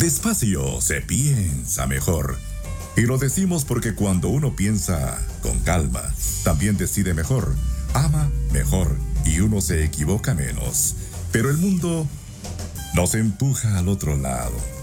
Despacio se piensa mejor. Y lo decimos porque cuando uno piensa con calma, también decide mejor, ama mejor y uno se equivoca menos. Pero el mundo nos empuja al otro lado.